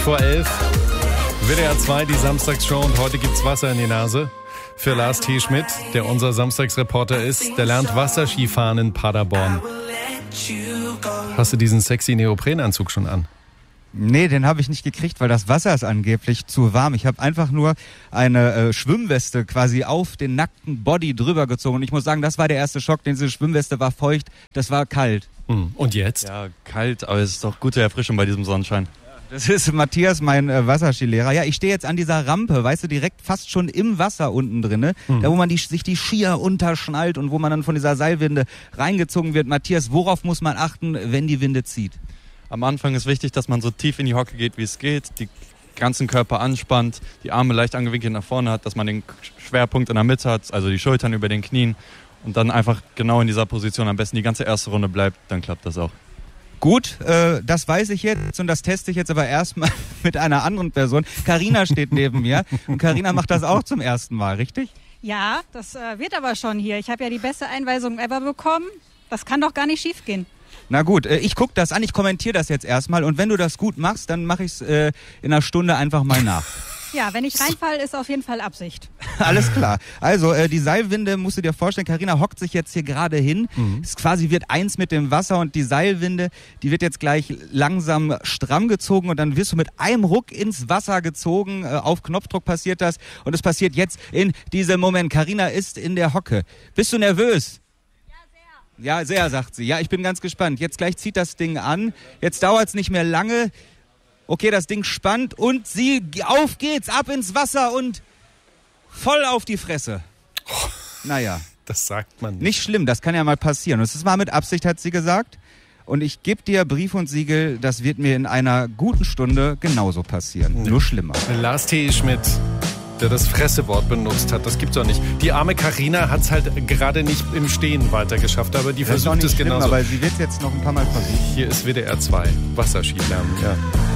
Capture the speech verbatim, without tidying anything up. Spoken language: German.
vor elf. W D R zwei, die Samstagsshow, und heute gibt's Wasser in die Nase. Für Lars T. Schmidt, der unser Samstagsreporter ist. Der lernt Wasserskifahren in Paderborn. Hast du diesen sexy Neoprenanzug schon an? Nee, den habe ich nicht gekriegt, weil das Wasser ist angeblich zu warm. Ich habe einfach nur eine äh, Schwimmweste quasi auf den nackten Body drüber gezogen. Und ich muss sagen, das war der erste Schock, denn diese Schwimmweste war feucht, das war kalt. Hm. Und jetzt? Ja, kalt, aber es ist doch gute Erfrischung bei diesem Sonnenschein. Das ist Matthias, mein äh, Wasserskilehrer. Ja, ich stehe jetzt an dieser Rampe, weißt du, direkt fast schon im Wasser unten drin, hm. da wo man die, sich die Skier unterschnallt und wo man dann von dieser Seilwinde reingezogen wird. Matthias, worauf muss man achten, wenn die Winde zieht? Am Anfang ist wichtig, dass man so tief in die Hocke geht, wie es geht, die ganzen Körper anspannt, die Arme leicht angewinkelt nach vorne hat, dass man den Schwerpunkt in der Mitte hat, also die Schultern über den Knien, und dann einfach genau in dieser Position am besten die ganze erste Runde bleibt, dann klappt das auch. Gut, äh, das weiß ich jetzt und das teste ich jetzt aber erstmal mit einer anderen Person. Carina steht neben mir und Carina macht das auch zum ersten Mal, richtig? Ja, das äh, wird aber schon hier. Ich habe ja die beste Einweisung ever bekommen. Das kann doch gar nicht schief gehen. Na gut, äh, ich gucke das an, ich kommentiere das jetzt erstmal und wenn du das gut machst, dann mache ich es äh, in einer Stunde einfach mal nach. Ja, wenn ich reinfalle, ist auf jeden Fall Absicht. Alles klar. Also äh, die Seilwinde, musst du dir vorstellen, Carina hockt sich jetzt hier gerade hin. Mhm. Es quasi wird eins mit dem Wasser und die Seilwinde, die wird jetzt gleich langsam stramm gezogen und dann wirst du mit einem Ruck ins Wasser gezogen. Äh, auf Knopfdruck passiert das und es passiert jetzt in diesem Moment. Carina ist in der Hocke. Bist du nervös? Ja, sehr, sagt sie. Ja, ich bin ganz gespannt. Jetzt gleich zieht das Ding an. Jetzt dauert es nicht mehr lange. Okay, das Ding spannt und sie, auf geht's, ab ins Wasser und voll auf die Fresse. Oh, naja. Das sagt man nicht. Nicht schlimm, das kann ja mal passieren. Und das ist mal mit Absicht, hat sie gesagt. Und ich gebe dir Brief und Siegel, das wird mir in einer guten Stunde genauso passieren. Nee. Nur schlimmer. Lars T. Schmidt, der das Fressewort benutzt hat, das gibt's doch nicht. Die arme Carina hat's halt gerade nicht im Stehen weitergeschafft, aber die das versucht es genauso. Aber sie wird jetzt noch ein paar Mal versuchen. Hier ist W D R zwei, Wasserski lernen. Ja.